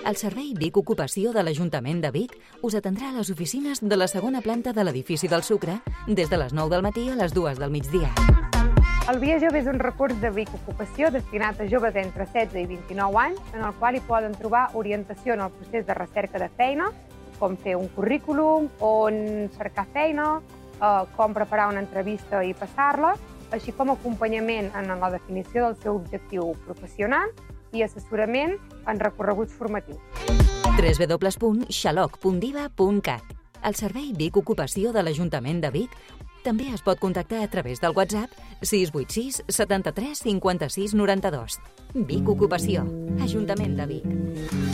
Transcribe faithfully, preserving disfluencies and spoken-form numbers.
El Servei Vic Ocupació de l'Ajuntament de Vic us atendrà a les oficines de la segona planta de l'edifici del Sucre des de les nou del matí a les dues del migdia. El Via Jove és un recurs de Vic Ocupació destinat a joves entre setze i vint-i-nou anys, en el qual hi poden trobar orientació en el procés de recerca de feina, com fer un currículum, on cercar feina, eh, com preparar una entrevista i passar-la, així com acompanyament en la definició del seu objectiu professional i assessorament en recorreguts formatius. w w w punt xaloc punt diva punt cat. El Servei Vic Ocupació de l'Ajuntament de Vic també es pot contactar a través del WhatsApp sis vuit sis setanta-tres cinquanta-sis noranta-dos. Vic Ocupació, Ajuntament de Vic.